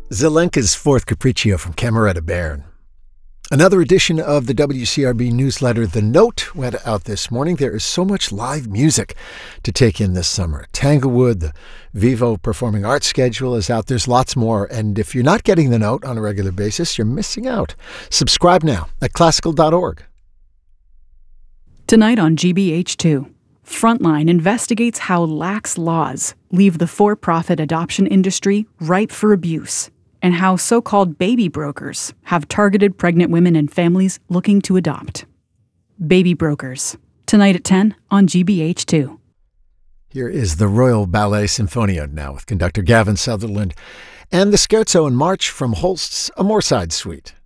Zelenka's Fourth Capriccio from Cameretta Bairn. Another edition of the WCRB newsletter, The Note, went out this morning. There is so much live music to take in this summer. Tanglewood, the Vivo Performing Arts schedule is out. There's lots more. And if you're not getting The Note on a regular basis, you're missing out. Subscribe now at classical.org. Tonight on GBH2, Frontline investigates how lax laws leave the for-profit adoption industry ripe for abuse, and how so-called baby brokers have targeted pregnant women and families looking to adopt. Baby Brokers, tonight at 10 on GBH2. Here is the Royal Ballet Sinfonia now with conductor Gavin Sutherland and the Scherzo in March from Holst's A Moorside Suite.